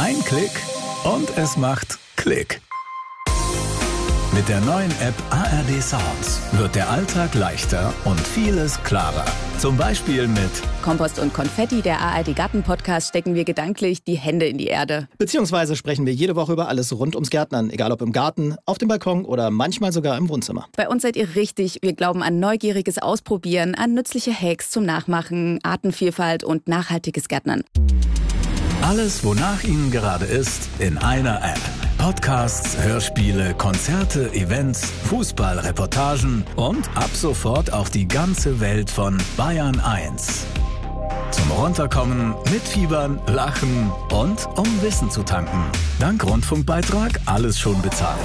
Ein Klick und es macht Klick. Mit der neuen App ARD Sounds wird der Alltag leichter und vieles klarer. Zum Beispiel mit Kompost und Konfetti, der ARD Garten-Podcast, stecken wir gedanklich die Hände in die Erde. Beziehungsweise sprechen wir jede Woche über alles rund ums Gärtnern, egal ob im Garten, auf dem Balkon oder manchmal sogar im Wohnzimmer. Bei uns seid ihr richtig. Wir glauben an neugieriges Ausprobieren, an nützliche Hacks zum Nachmachen, Artenvielfalt und nachhaltiges Gärtnern. alles, wonach Ihnen gerade ist, in einer App. Podcasts, Hörspiele, Konzerte, Events, Fußballreportagen und ab sofort auch die ganze Welt von Bayern 1. Zum Runterkommen, mitfiebern, lachen und um Wissen zu tanken. Dank Rundfunkbeitrag alles schon bezahlt.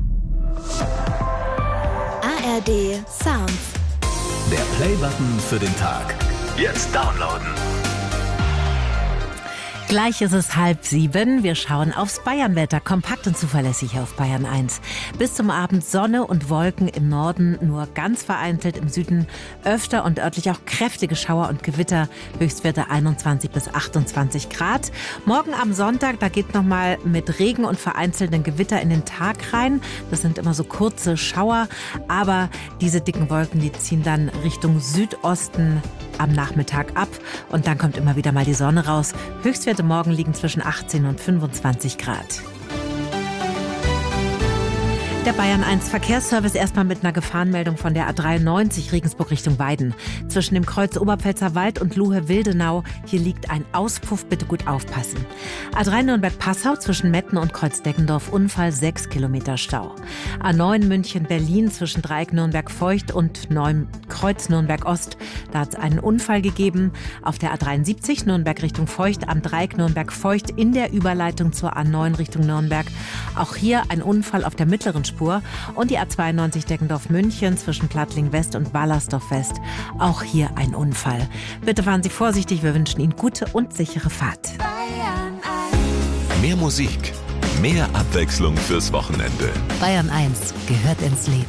ARD Sounds. Der Play-Button für den Tag. Jetzt downloaden. Gleich ist es 6:30. Wir schauen aufs Bayernwetter, kompakt und zuverlässig auf Bayern 1. Bis zum Abend Sonne und Wolken im Norden, nur ganz vereinzelt im Süden öfter und örtlich auch kräftige Schauer und Gewitter. Höchstwerte 21 bis 28 Grad. Morgen am Sonntag, da geht nochmal mit Regen und vereinzelten Gewitter in den Tag rein. Das sind immer so kurze Schauer, aber diese dicken Wolken, die ziehen dann Richtung Südosten am Nachmittag ab und dann kommt immer wieder mal die Sonne raus. Höchstwerte morgen liegen zwischen 18 und 25 Grad. Der Bayern 1 Verkehrsservice erstmal mit einer Gefahrenmeldung von der A93 Regensburg Richtung Weiden. Zwischen dem Kreuz Oberpfälzer Wald und Luhe-Wildenau. Hier liegt ein Auspuff, bitte gut aufpassen. A3 Nürnberg-Passau zwischen Metten und Kreuz-Deggendorf Unfall, 6 Kilometer Stau. A9 München-Berlin zwischen Dreieck Nürnberg-Feucht und Kreuz Nürnberg-Ost. Da hat es einen Unfall gegeben. Auf der A73 Nürnberg Richtung Feucht am Dreieck Nürnberg-Feucht in der Überleitung zur A9 Richtung Nürnberg. Auch hier ein Unfall auf der mittleren Spur. Und die A92 Deggendorf-München zwischen Plattling West und Wallersdorf West. Auch hier ein Unfall. Bitte fahren Sie vorsichtig, wir wünschen Ihnen gute und sichere Fahrt. Mehr Musik, mehr Abwechslung fürs Wochenende. Bayern 1 gehört ins Leben.